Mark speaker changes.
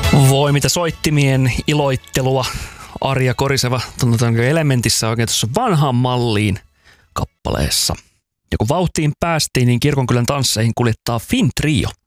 Speaker 1: Voi mitä soittimien iloittelua. Arja Koriseva, tunnetaanko Elementissä oikein tuossa vanhaan malliin kappaleessa. Ja kun vauhtiin päästiin, niin Kirkonkylän tansseihin kuljettaa Finn Trio.